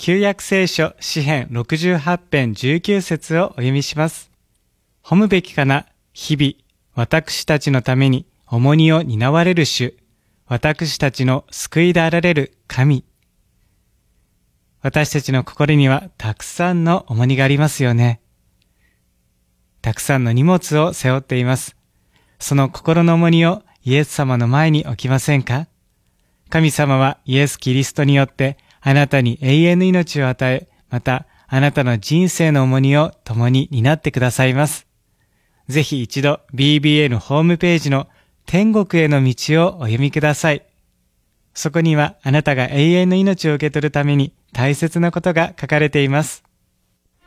旧約聖書詩編68編19節をお読みします。褒むべきかな、日々、私たちのために重荷を担われる主、私たちの救いであられる神。私たちの心にはたくさんの重荷がありますよね。たくさんの荷物を背負っています。その心の重荷をイエス様の前に置きませんか？神様はイエス・キリストによってあなたに永遠の命を与え、またあなたの人生の重荷を共に担ってくださいます。ぜひ一度 BBN ホームページの天国への道をお読みください。そこにはあなたが永遠の命を受け取るために大切なことが書かれています。